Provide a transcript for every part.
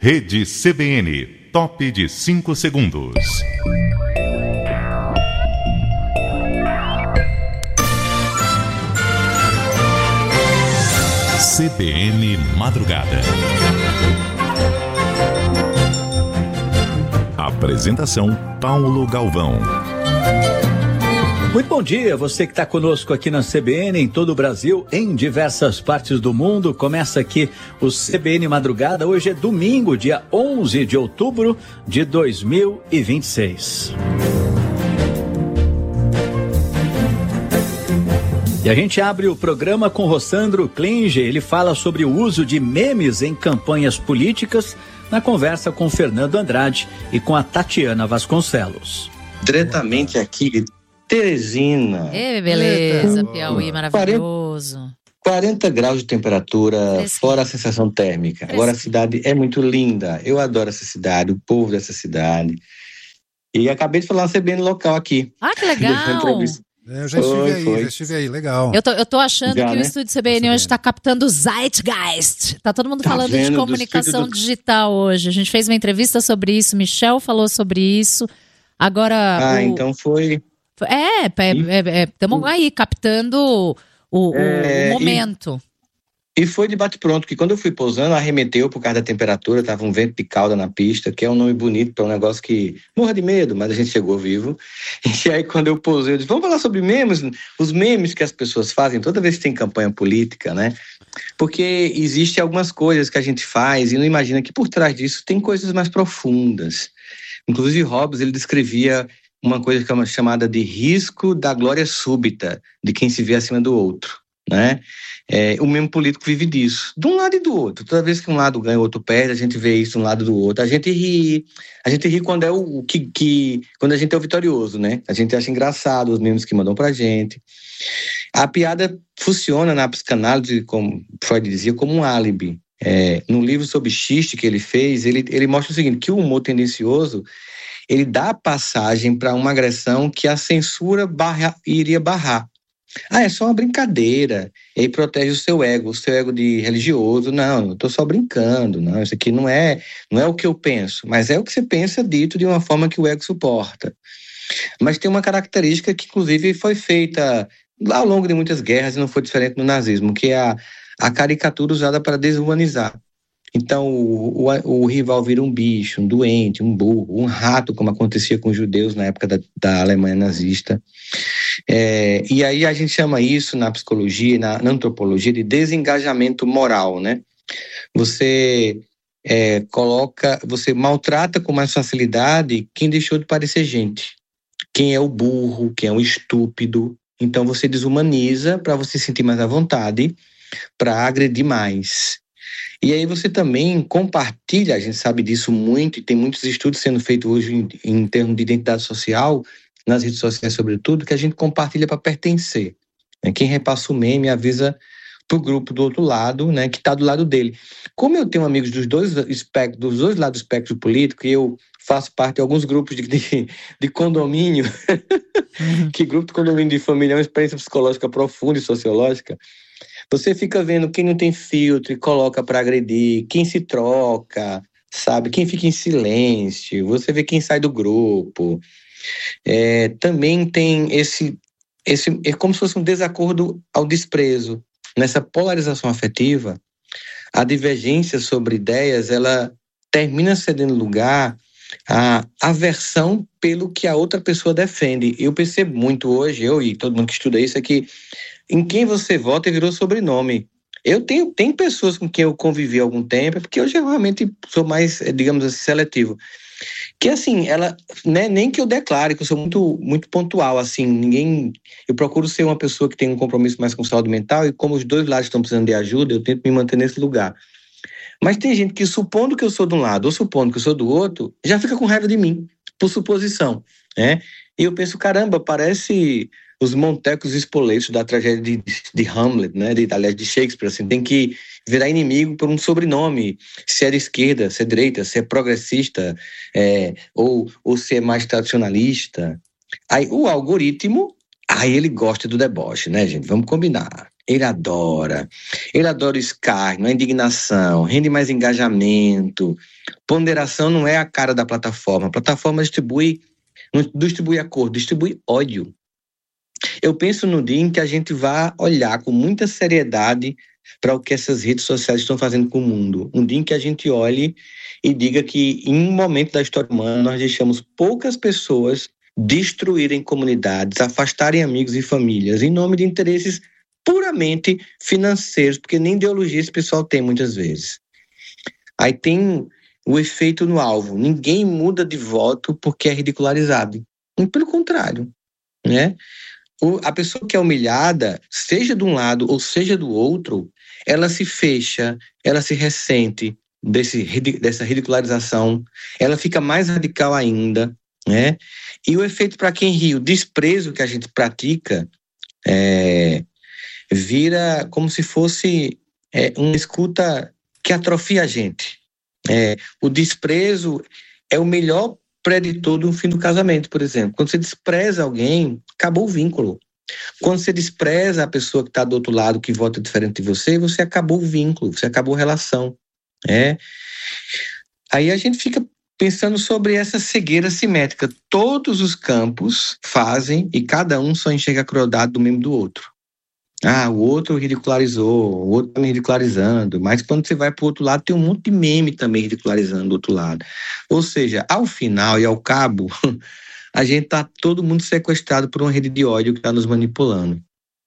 Rede CBN, top de 5 segundos. CBN Madrugada. Apresentação: Paulo Galvão. Muito bom dia, você que está conosco aqui na CBN, em todo o Brasil, em diversas partes do mundo. Começa aqui o CBN Madrugada. Hoje é domingo, dia 11 de outubro de 2026. E a gente abre o programa com Rossandro Klinge. Ele fala sobre o uso de memes em campanhas políticas, na conversa com Fernando Andrade e com a Tatiana Vasconcelos. Diretamente aqui de Teresina. Beleza, Piauí, maravilhoso. 40 graus de temperatura, fora a sensação térmica. Agora a cidade é muito linda. Eu adoro essa cidade, o povo dessa cidade. E acabei de falar na CBN local aqui. Ah, que legal! Eu já estive aí, legal. Eu tô achando que o estúdio CBN hoje está captando o Zeitgeist. Tá todo mundo falando de comunicação digital hoje. A gente fez uma entrevista sobre isso, Michel falou sobre isso. Agora... então foi... Estamos aí captando o momento. E foi de bate-pronto, que quando eu fui pousando, arremeteu por causa da temperatura, tava um vento de cauda na pista, que é um nome bonito para um negócio que morra de medo, mas a gente chegou vivo. E aí quando eu pousei, eu disse, vamos falar sobre memes, os memes que as pessoas fazem toda vez que tem campanha política, né? Porque existem algumas coisas que a gente faz e não imagina que por trás disso tem coisas mais profundas. Inclusive Hobbes, ele descrevia uma coisa chamada de risco da glória súbita, de quem se vê acima do outro, né? O mesmo político vive disso, de um lado e do outro. Toda vez que um lado ganha, o outro perde, a gente vê isso de um lado do outro. A gente ri quando é quando a gente é o vitorioso, né? A gente acha engraçado os memes que mandam pra gente. A piada funciona na psicanálise, como Freud dizia, como um álibi. No livro sobre xiste que ele fez, ele mostra o seguinte, que o humor tendencioso, ele dá passagem para uma agressão que a censura iria barrar. É só uma brincadeira. E aí protege o seu ego de religioso. Não, eu estou só brincando. Não, isso aqui não é o que eu penso, mas é o que você pensa dito de uma forma que o ego suporta. Mas tem uma característica que, inclusive, foi feita ao longo de muitas guerras e não foi diferente no nazismo, que é a caricatura usada para desumanizar. Então, o rival vira um bicho, um doente, um burro, um rato, como acontecia com os judeus na época da Alemanha nazista. E aí a gente chama isso na psicologia, na antropologia, de desengajamento moral, né? Você você maltrata com mais facilidade quem deixou de parecer gente. Quem é o burro, quem é o estúpido. Então você desumaniza para você sentir mais à vontade, para agredir mais. E aí você também compartilha, a gente sabe disso muito, e tem muitos estudos sendo feitos hoje em termos de identidade social, nas redes sociais sobretudo, que a gente compartilha para pertencer. Quem repassa o meme avisa para o grupo do outro lado, né, que está do lado dele. Como eu tenho amigos dos dois lados do espectro político, e eu faço parte de alguns grupos de condomínio, que grupo de condomínio de família é uma experiência psicológica profunda e sociológica, você fica vendo quem não tem filtro e coloca para agredir, quem se troca, sabe? Quem fica em silêncio, você vê quem sai do grupo. Também tem é como se fosse um desacordo ao desprezo. Nessa polarização afetiva, a divergência sobre ideias, ela termina cedendo lugar à aversão pelo que a outra pessoa defende. Eu percebo muito hoje, eu e todo mundo que estuda isso, é que em quem você vota virou sobrenome. Tem pessoas com quem eu convivi há algum tempo, porque eu geralmente sou mais, digamos assim, seletivo. Que assim, ela, né, nem que eu declare, que eu sou muito, muito pontual, assim, eu procuro ser uma pessoa que tem um compromisso mais com saúde mental, e como os dois lados estão precisando de ajuda, eu tento me manter nesse lugar. Mas tem gente que, supondo que eu sou de um lado ou supondo que eu sou do outro, já fica com raiva de mim, por suposição, né? E eu penso, caramba, parece os Montecos e Spoletos da tragédia de Hamlet, né? Aliás, de Shakespeare, assim, tem que virar inimigo por um sobrenome, se é de esquerda, se é direita, se é progressista, ou se é mais tradicionalista. Aí o algoritmo, ele gosta do deboche, né, gente? Vamos combinar. ele adora o escárnio, a indignação, rende mais engajamento. Ponderação não é a cara da plataforma. A plataforma não distribui acordo, distribui ódio. Eu penso no dia em que a gente vai olhar com muita seriedade para o que essas redes sociais estão fazendo com o mundo. Um dia em que a gente olhe e diga que em um momento da história humana nós deixamos poucas pessoas destruírem comunidades, afastarem amigos e famílias em nome de interesses puramente financeiros, porque nem ideologia esse pessoal tem muitas vezes. Aí tem o efeito no alvo. Ninguém muda de voto porque é ridicularizado. E pelo contrário, né? A pessoa que é humilhada, seja de um lado ou seja do outro, ela se fecha, ela se ressente dessa ridicularização, ela fica mais radical ainda, né? E o efeito para quem ri, o desprezo que a gente pratica, vira como se fosse uma escuta que atrofia a gente. O desprezo é o melhor preditor do fim do casamento, por exemplo. Quando você despreza alguém, acabou o vínculo. Quando você despreza a pessoa que está do outro lado, que vota diferente de você, você acabou o vínculo, você acabou a relação. Aí a gente fica pensando sobre essa cegueira simétrica. Todos os campos fazem e cada um só enxerga a crueldade do mesmo do outro. O outro ridicularizou, o outro está me ridicularizando, mas quando você vai para o outro lado, tem um monte de meme também ridicularizando do outro lado. Ou seja, ao final e ao cabo, a gente está todo mundo sequestrado por uma rede de ódio que está nos manipulando.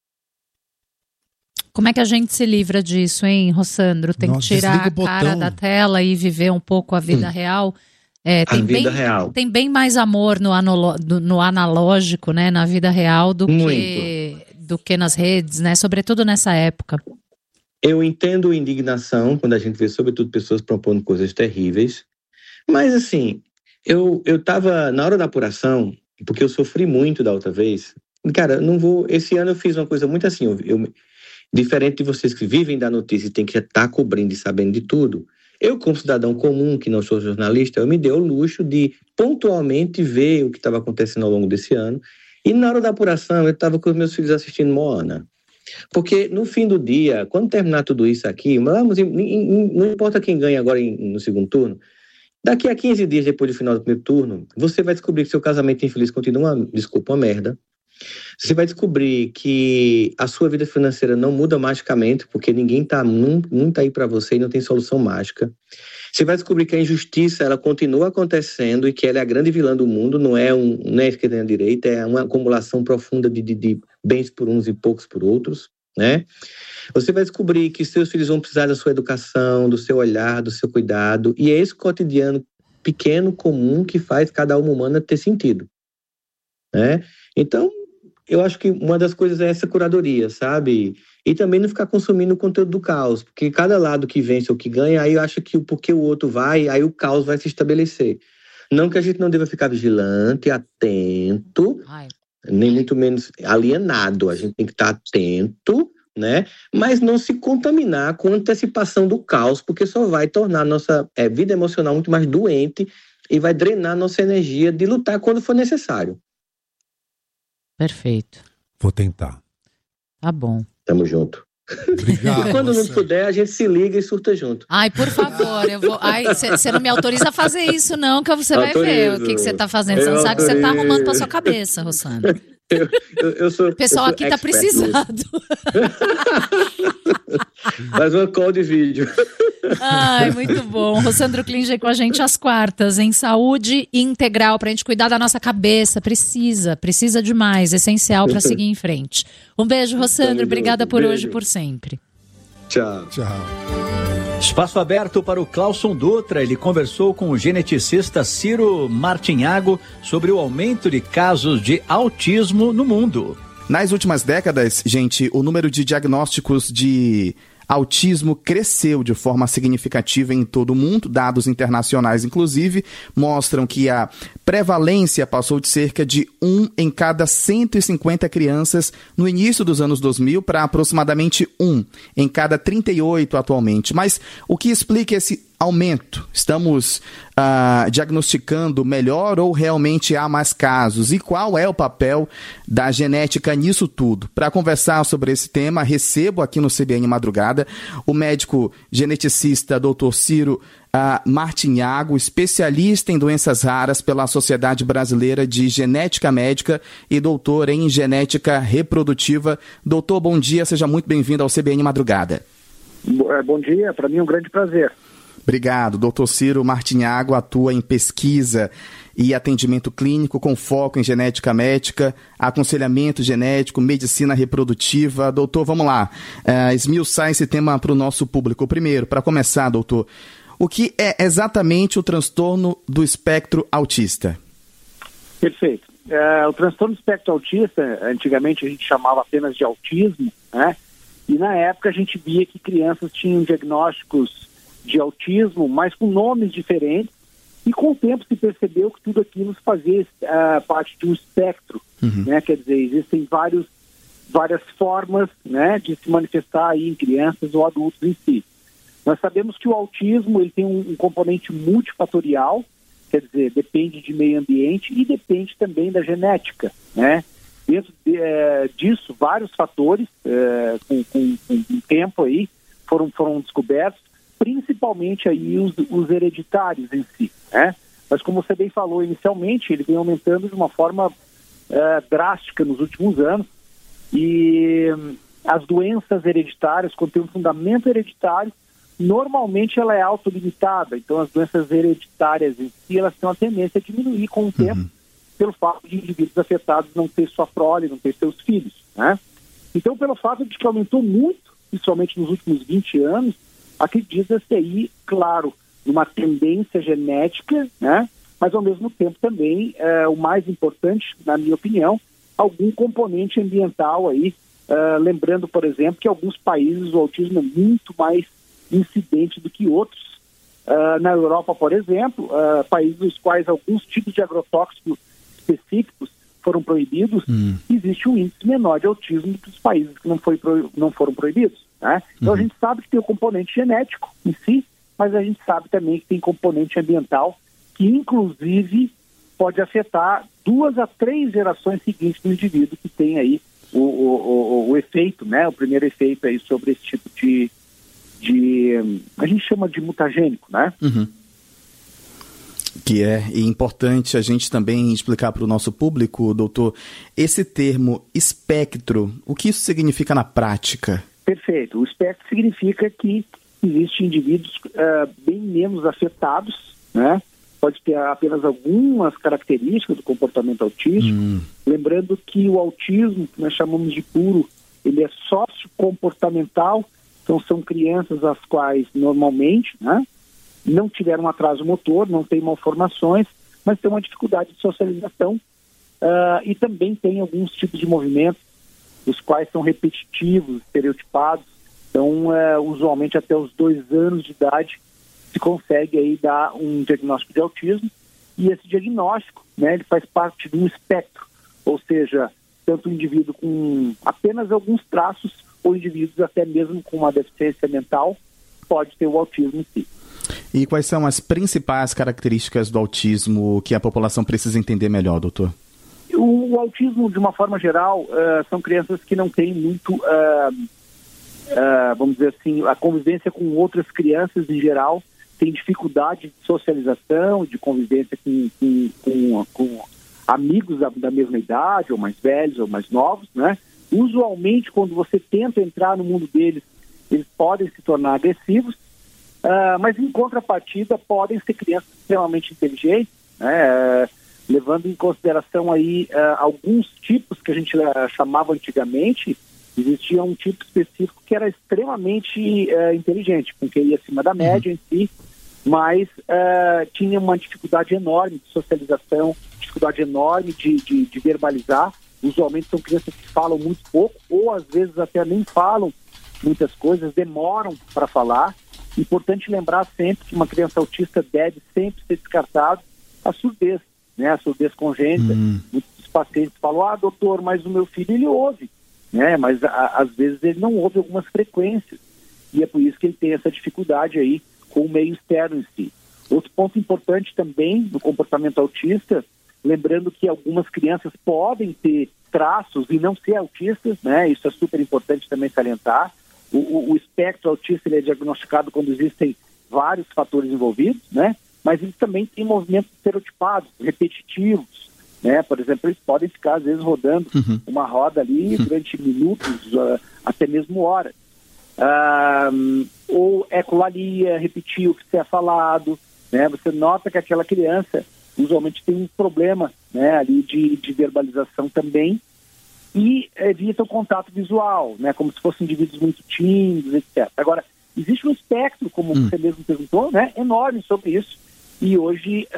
Como é que a gente se livra disso, hein, Rossandro? Tem que tirar a cara da tela e viver um pouco a vida real? Real. Tem bem mais amor no analógico, né, na vida real do que nas redes, né? Sobretudo nessa época. Eu entendo indignação quando a gente vê, sobretudo, pessoas propondo coisas terríveis. Mas, assim, eu tava na hora da apuração, porque eu sofri muito da outra vez. Cara, não vou... Esse ano eu fiz uma coisa muito assim, diferente de vocês que vivem da notícia e tem que estar cobrindo e sabendo de tudo. Eu, como cidadão comum, que não sou jornalista, eu me dei o luxo de pontualmente ver o que estava acontecendo ao longo desse ano. E na hora da apuração, eu estava com os meus filhos assistindo Moana. Porque no fim do dia, quando terminar tudo isso aqui, não importa quem ganha agora no segundo turno, daqui a 15 dias depois do final do primeiro turno, você vai descobrir que seu casamento infeliz continua, uma merda. Você vai descobrir que a sua vida financeira não muda magicamente, porque ninguém tá aí para você e não tem solução mágica. Você vai descobrir que a injustiça, ela continua acontecendo e que ela é a grande vilã do mundo, não é esquerda nem a direita, é uma acumulação profunda de bens por uns e poucos por outros, né? Você vai descobrir que seus filhos vão precisar da sua educação, do seu olhar, do seu cuidado, e é esse cotidiano pequeno, comum, que faz cada alma humana ter sentido, né? Então, eu acho que uma das coisas é essa curadoria, sabe? E também não ficar consumindo o conteúdo do caos, porque cada lado que vence ou que ganha, aí eu acho que porque o outro vai, aí o caos vai se estabelecer. Não que a gente não deva ficar vigilante, atento, nem muito menos alienado, a gente tem que estar atento, né? Mas não se contaminar com antecipação do caos, porque só vai tornar a nossa vida emocional muito mais doente e vai drenar nossa energia de lutar quando for necessário. Perfeito. Vou tentar. Tá bom. Tamo junto. Obrigado. E quando não puder, a gente se liga e surta junto. Ai, por favor, eu vou. Ai, você não me autoriza a fazer isso, não, que você vai ver o que você tá fazendo. Você não sabe o que você tá arrumando pra sua cabeça, Rossandro. O pessoal aqui tá precisado. Faz uma call de vídeo. Ai, muito bom. Rossandro Klinger com a gente às quartas, em saúde integral, pra gente cuidar da nossa cabeça. Precisa demais, essencial pra seguir em frente. Um beijo, Rossandro. Obrigada por hoje e por sempre. Tchau. Espaço aberto para o Clauson Dutra. Ele conversou com o geneticista Ciro Martinhago sobre o aumento de casos de autismo no mundo. Nas últimas décadas, gente, o número de diagnósticos de autismo cresceu de forma significativa em todo o mundo. Dados internacionais, inclusive, mostram que a prevalência passou de cerca de 1 em cada 150 crianças no início dos anos 2000 para aproximadamente 1 em cada 38 atualmente. Mas o que explica esse aumento? Estamos diagnosticando melhor ou realmente há mais casos? E qual é o papel da genética nisso tudo? Para conversar sobre esse tema, recebo aqui no CBN Madrugada o médico geneticista Dr. Ciro Martinhago, especialista em doenças raras pela Sociedade Brasileira de Genética Médica e doutor em genética reprodutiva. Doutor, bom dia, seja muito bem-vindo ao CBN Madrugada. Bom dia, para mim é um grande prazer. Obrigado. Dr. Ciro Martinhago atua em pesquisa e atendimento clínico com foco em genética médica, aconselhamento genético, medicina reprodutiva. Doutor, vamos lá, esmiuçar esse tema para o nosso público. Primeiro, para começar, doutor, o que é exatamente o transtorno do espectro autista? Perfeito. O transtorno do espectro autista, antigamente a gente chamava apenas de autismo, né? E na época a gente via que crianças tinham diagnósticos de autismo, mas com nomes diferentes, e com o tempo se percebeu que tudo aquilo fazia parte de um espectro, né? Quer dizer, existem várias formas, né, de se manifestar aí em crianças ou adultos em si. Nós sabemos que o autismo ele tem um componente multifatorial, quer dizer, depende de meio ambiente e depende também da genética, né? Dentro disso, vários fatores, com o tempo aí, foram descobertos, principalmente aí os hereditários em si, né? Mas como você bem falou inicialmente, ele vem aumentando de uma forma drástica nos últimos anos, e as doenças hereditárias, quando tem um fundamento hereditário, normalmente ela é autolimitada. Então as doenças hereditárias em si, elas têm uma tendência a diminuir com o tempo, pelo fato de indivíduos afetados não ter sua prole, não ter seus filhos, né? Então, pelo fato de que aumentou muito, principalmente nos últimos 20 anos, acredita-se aí, claro, numa tendência genética, né? Mas ao mesmo tempo também, o mais importante, na minha opinião, algum componente ambiental aí, lembrando, por exemplo, que em alguns países o autismo é muito mais incidente do que outros. Na Europa, por exemplo, países nos quais alguns tipos de agrotóxicos específicos foram proibidos, existe um índice menor de autismo do que os países que não foram proibidos, né? Então a gente sabe que tem o componente genético em si, mas a gente sabe também que tem componente ambiental que inclusive pode afetar 2 a 3 gerações seguintes do indivíduo que tem aí o efeito, né? O primeiro efeito aí sobre esse tipo de a gente chama de mutagênico, né? Que é importante a gente também explicar para o nosso público, doutor, esse termo espectro, o que isso significa na prática? Perfeito. O espectro significa que existem indivíduos bem menos afetados, né? Pode ter apenas algumas características do comportamento autístico. Lembrando que o autismo, que nós chamamos de puro, ele é sociocomportamental. Então são crianças as quais normalmente, né, não tiveram um atraso motor, não têm malformações, mas têm uma dificuldade de socialização e também tem alguns tipos de movimentos, os quais são repetitivos, estereotipados. Então, usualmente até os 2 anos de idade se consegue aí dar um diagnóstico de autismo, e esse diagnóstico, né, ele faz parte de um espectro, ou seja, tanto o indivíduo com apenas alguns traços ou indivíduos até mesmo com uma deficiência mental pode ter o autismo em si. E quais são as principais características do autismo que a população precisa entender melhor, doutor? O autismo, de uma forma geral, são crianças que não têm muito, vamos dizer assim, a convivência com outras crianças em geral, tem dificuldade de socialização, de convivência com amigos da mesma idade, ou mais velhos, ou mais novos, né? Usualmente, quando você tenta entrar no mundo deles, eles podem se tornar agressivos, mas em contrapartida podem ser crianças extremamente inteligentes, né? Levando em consideração aí alguns tipos que a gente chamava antigamente. Existia um tipo específico que era extremamente inteligente, com QI acima da média em si, mas tinha uma dificuldade enorme de socialização, dificuldade enorme de verbalizar. Usualmente são crianças que falam muito pouco, ou às vezes até nem falam muitas coisas, demoram para falar. Importante lembrar sempre que uma criança autista deve sempre ser descartado a surdez, né? A surdez congênita. Muitos pacientes falam, doutor, mas o meu filho ele ouve, né? Mas às vezes ele não ouve algumas frequências, e é por isso que ele tem essa dificuldade aí com o meio externo em si. Outro ponto importante também do comportamento autista, lembrando que algumas crianças podem ter traços e não ser autistas, né? Isso é super importante também salientar. O espectro autista ele é diagnosticado quando existem vários fatores envolvidos, né? Mas eles também têm movimentos estereotipados, repetitivos, né? Por exemplo, eles podem ficar, às vezes, rodando uma roda ali durante minutos, até mesmo horas. Ou ecolalia, repetir o que você é falado, né? Você nota que aquela criança usualmente tem um problema, né, ali de verbalização também, e evita o contato visual, né, como se fossem indivíduos muito tímidos, etc. Agora, existe um espectro, como você mesmo perguntou, né, enorme sobre isso, e hoje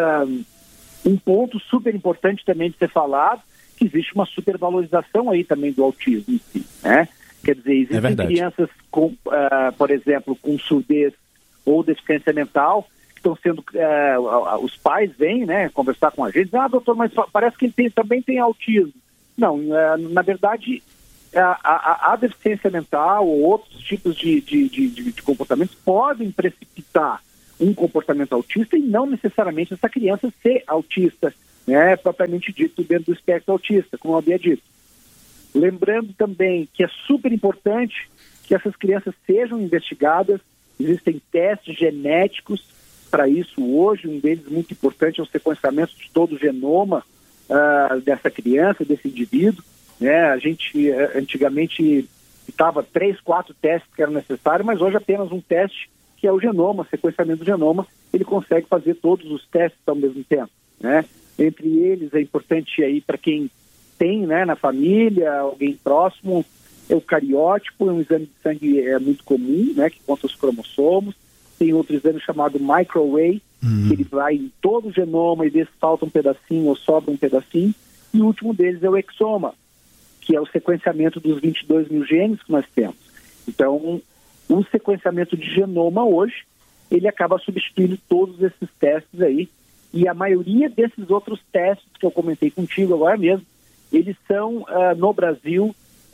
um ponto super importante também de ser falado, que existe uma supervalorização aí também do autismo em si, né? Quer dizer, existem crianças com, por exemplo, com surdez ou deficiência mental, estão sendo, os pais vêm, né, conversar com a gente, doutor, mas parece que ele também tem autismo. Não, na verdade, a deficiência mental ou outros tipos de comportamentos podem precipitar um comportamento autista e não necessariamente essa criança ser autista, né, propriamente dito dentro do espectro autista, como eu havia dito. Lembrando também que é super importante que essas crianças sejam investigadas, existem testes genéticos para isso hoje, um deles muito importante é o sequenciamento de todo o genoma dessa criança, desse indivíduo, né? A gente antigamente citava 3, 4 testes que eram necessários, mas hoje apenas um teste, que é o genoma, sequenciamento do genoma, ele consegue fazer todos os testes ao mesmo tempo, né? Entre eles é importante aí para quem tem, né, na família, alguém próximo, é o cariótipo, é um exame de sangue muito comum, né, que conta os cromossomos. Tem outro exame chamado microarray, que ele vai em todo o genoma e vê se falta um pedacinho ou sobra um pedacinho. E o último deles é o exoma, que é o sequenciamento dos 22 mil genes que nós temos. Então, o sequenciamento de genoma hoje, ele acaba substituindo todos esses testes aí. E a maioria desses outros testes que eu comentei contigo agora mesmo, eles são, no Brasil,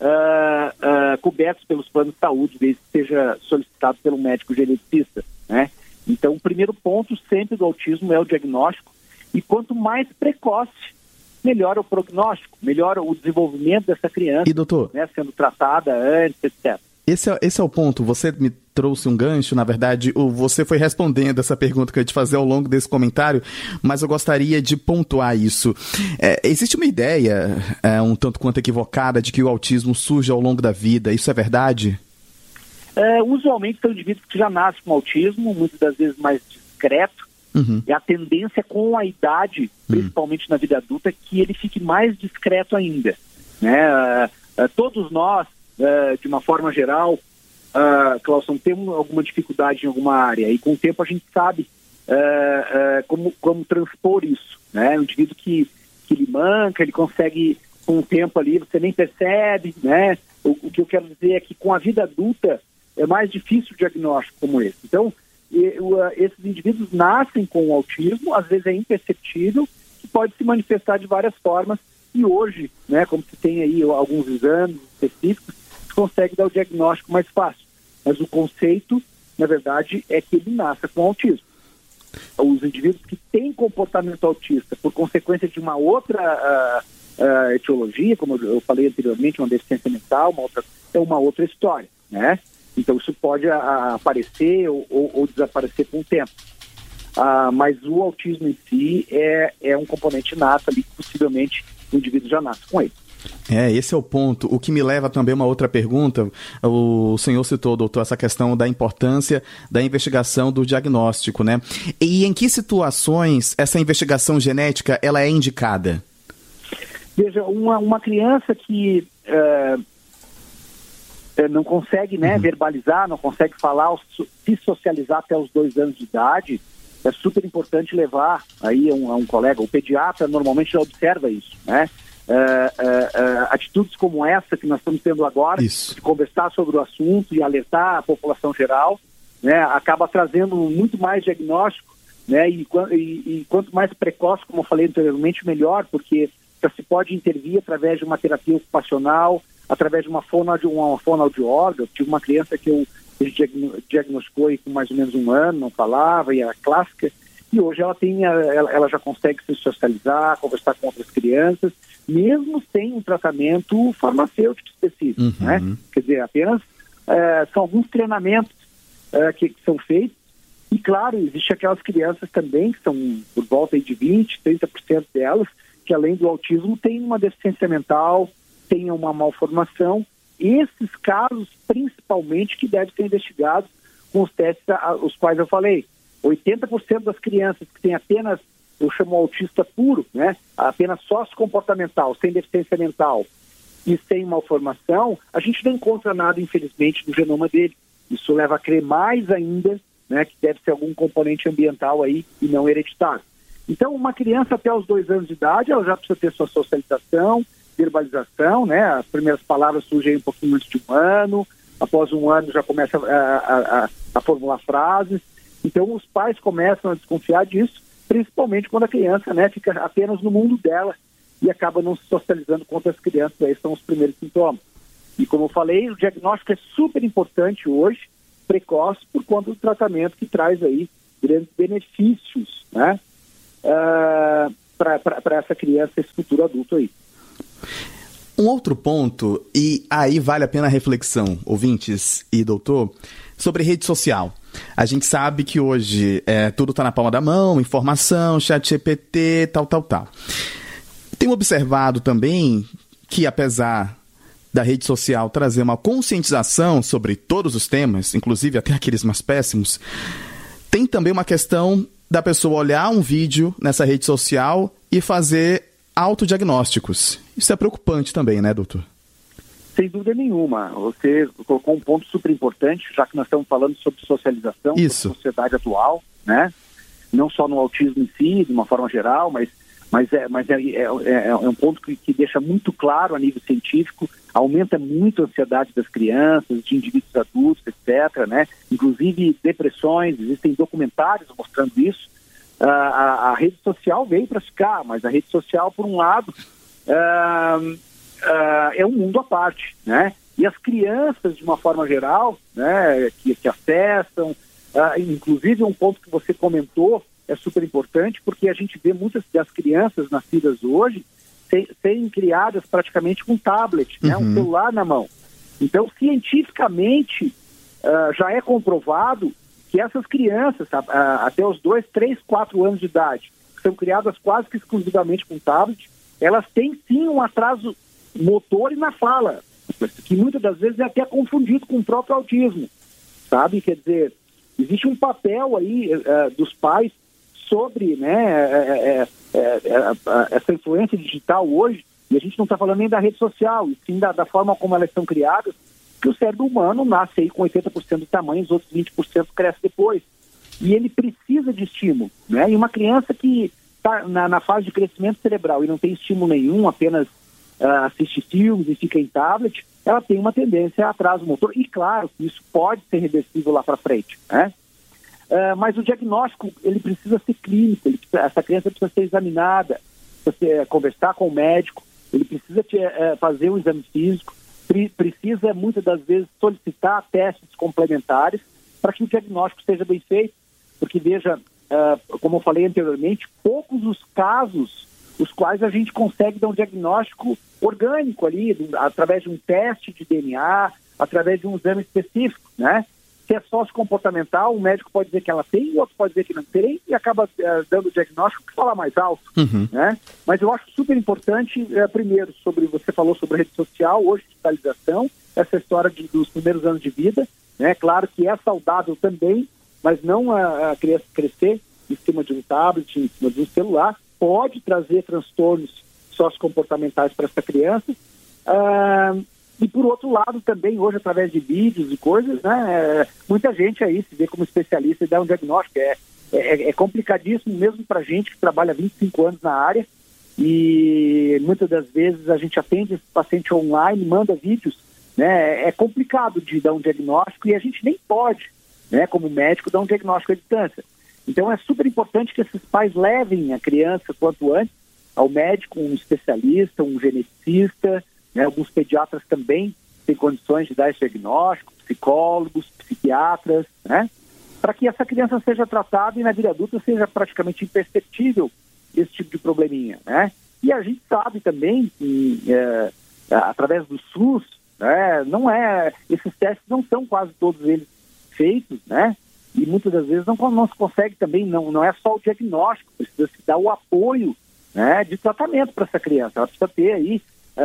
cobertos pelos planos de saúde, desde que seja solicitado pelo médico geneticista, né? Então, o primeiro ponto sempre do autismo é o diagnóstico, e quanto mais precoce, melhor o prognóstico, melhor o desenvolvimento dessa criança, e, doutor, né, sendo tratada antes, etc. Esse é o ponto. Você me trouxe um gancho, na verdade, você foi respondendo essa pergunta que eu ia te fazer ao longo desse comentário, mas eu gostaria de pontuar isso. Existe uma ideia, um tanto quanto equivocada, de que o autismo surge ao longo da vida. Isso é verdade? Usualmente são indivíduos que já nascem com autismo, muitas das vezes mais discreto, e a tendência com a idade, principalmente na vida adulta, é que ele fique mais discreto ainda, né? Todos nós, de uma forma geral, Clauson, temos alguma dificuldade em alguma área, e com o tempo a gente sabe como transpor isso, né? Um indivíduo que ele manca, ele consegue, com o tempo ali, você nem percebe, né? O que eu quero dizer é que com a vida adulta é mais difícil o diagnóstico como esse. Então, esses indivíduos nascem com o autismo, às vezes é imperceptível, que pode se manifestar de várias formas, e hoje, né, como se tem aí alguns exames específicos, se consegue dar o diagnóstico mais fácil. Mas o conceito, na verdade, é que ele nasça com autismo. Os indivíduos que têm comportamento autista por consequência de uma outra etiologia, como eu falei anteriormente, uma deficiência mental, é uma outra história, né? Então isso pode aparecer ou desaparecer com o tempo. Mas o autismo em si é um componente nato ali, que possivelmente o indivíduo já nasce com ele. Esse é o ponto. O que me leva também a uma outra pergunta. O senhor citou, doutor, essa questão da importância da investigação do diagnóstico, né? E em que situações essa investigação genética ela é indicada? Veja, uma criança que não consegue, né, verbalizar, não consegue falar, se socializar até os 2 anos de idade, é super importante levar aí a um colega. O pediatra normalmente já observa isso, né? Atitudes como essa que nós estamos tendo agora, de conversar sobre o assunto e alertar a população geral, né, acaba trazendo muito mais diagnóstico, né, e quanto mais precoce, como eu falei anteriormente, melhor, porque já se pode intervir através de uma terapia ocupacional, através de uma fonoaudióloga. Eu tive uma criança que eu a gente diagnosticou aí com mais ou menos 1 ano, não falava, e era clássica, e hoje ela já consegue se socializar, conversar com outras crianças, mesmo sem um tratamento farmacêutico específico, né? Quer dizer, apenas são alguns treinamentos que são feitos, e claro, existe aquelas crianças também, que são por volta aí de 20%, 30% delas, que além do autismo têm uma deficiência mental, têm uma malformação. Esses casos, principalmente, que devem ser investigados com os testes os quais eu falei. 80% das crianças que têm apenas, eu chamo autista puro, né? Apenas sociocomportamental, sem deficiência mental e sem malformação, a gente não encontra nada, infelizmente, no genoma dele. Isso leva a crer mais ainda, né, que deve ser algum componente ambiental aí e não hereditário. Então, uma criança até os 2 anos de idade, ela já precisa ter sua socialização, verbalização, né? As primeiras palavras surgem um pouquinho antes de 1 ano, após 1 ano já começa a formular frases. Então, os pais começam a desconfiar disso, principalmente quando a criança, né, fica apenas no mundo dela e acaba não se socializando com outras crianças. Aí são os primeiros sintomas. E como eu falei, o diagnóstico é super importante hoje, precoce, por conta do tratamento que traz aí grandes benefícios, né, para essa criança, esse futuro adulto aí. Um outro ponto, e aí vale a pena a reflexão, ouvintes e doutor, sobre rede social. A gente sabe que hoje tudo está na palma da mão, informação, ChatGPT, tal. Tenho observado também que, apesar da rede social trazer uma conscientização sobre todos os temas, inclusive até aqueles mais péssimos, tem também uma questão da pessoa olhar um vídeo nessa rede social e fazer autodiagnósticos. Isso é preocupante também, né, doutor? Sem dúvida nenhuma. Você colocou um ponto super importante, já que nós estamos falando sobre socialização, sobre sociedade atual, né? Não só no autismo em si, de uma forma geral, mas é um ponto que deixa muito claro a nível científico, aumenta muito a ansiedade das crianças, de indivíduos adultos, etc., né? Inclusive depressões, existem documentários mostrando isso. A rede social veio para ficar, mas a rede social, por um lado, é um mundo à parte, né? E as crianças, de uma forma geral, né, que acessam, inclusive um ponto que você comentou, é super importante, porque a gente vê muitas das crianças nascidas hoje serem criadas praticamente com tablet, né, um celular na mão. Então, cientificamente, já é comprovado que essas crianças, até os 2, 3, 4 anos de idade, que são criadas quase que exclusivamente com tablet, elas têm sim um atraso motor e na fala, que muitas das vezes é até confundido com o próprio autismo, sabe? Quer dizer, existe um papel aí dos pais sobre, né, essa influência digital hoje, e a gente não está falando nem da rede social, e sim da forma como elas são criadas, que o cérebro humano nasce aí com 80% do tamanho, os outros 20% cresce depois. E ele precisa de estímulo, né? E uma criança que está na fase de crescimento cerebral e não tem estímulo nenhum, apenas assiste filmes e fica em tablet, ela tem uma tendência a atraso motor. E claro que isso pode ser reversível lá para frente, né? Mas o diagnóstico, ele precisa ser clínico, essa criança precisa ser examinada, precisa conversar com o médico, ele precisa fazer um exame físico, precisa muitas das vezes solicitar testes complementares para que o diagnóstico seja bem feito, porque veja, como eu falei anteriormente, poucos os casos os quais a gente consegue dar um diagnóstico orgânico ali, através de um teste de DNA, através de um exame específico, né? Se é sociocomportamental, o médico pode dizer que ela tem, o outro pode dizer que não tem, e acaba dando o diagnóstico que fala mais alto, né? Mas eu acho super importante, primeiro, você falou sobre rede social, hoje digitalização, essa história dos primeiros anos de vida, né? Claro que é saudável também, mas não a criança crescer em cima de um tablet, em cima de um celular, pode trazer transtornos sociocomportamentais para essa criança. E por outro lado também, hoje, através de vídeos e coisas, né, muita gente aí se vê como especialista e dá um diagnóstico. É complicadíssimo mesmo para gente que trabalha 25 anos na área, e muitas das vezes a gente atende esse paciente online, manda vídeos, né, é complicado de dar um diagnóstico e a gente nem pode, né, como médico, dar um diagnóstico à distância. Então é super importante que esses pais levem a criança quanto antes ao médico, um especialista, um geneticista, né, alguns pediatras também têm condições de dar esse diagnóstico, psicólogos, psiquiatras, né? Para que essa criança seja tratada e na vida adulta seja praticamente imperceptível esse tipo de probleminha, né? E a gente sabe também que, através do SUS, né, esses testes não são quase todos eles feitos, né? E muitas das vezes não se consegue também, não é só o diagnóstico, precisa se dar o apoio, né, de tratamento para essa criança. Ela precisa ter aí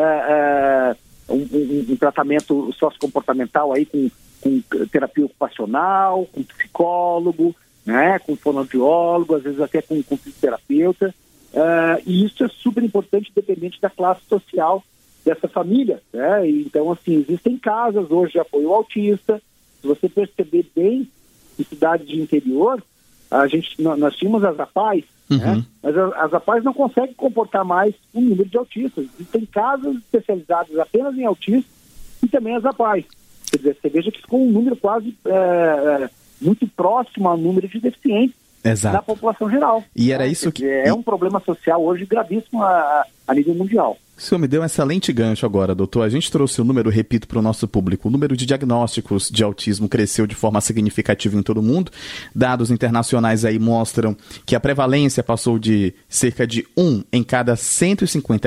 um tratamento sociocomportamental aí com terapia ocupacional, com psicólogo, né, com fonoaudiólogo, às vezes até com fisioterapeuta. E isso é super importante, independente da classe social dessa família, né? Então, assim, existem casas hoje de apoio autista. Se você perceber bem, em cidades de interior, nós tínhamos as APAES, né? Mas as APAES não conseguem comportar mais um número de autistas. Existem casas especializadas apenas em autistas e também as APAES. Quer dizer, você veja que ficou um número quase muito próximo ao número de deficientes da população geral. E era isso que... É um problema social hoje gravíssimo a nível mundial. O senhor me deu um excelente gancho agora, doutor. A gente trouxe o número, repito, para o nosso público. O número de diagnósticos de autismo cresceu de forma significativa em todo o mundo. Dados internacionais aí mostram que a prevalência passou de cerca de 1 em cada 150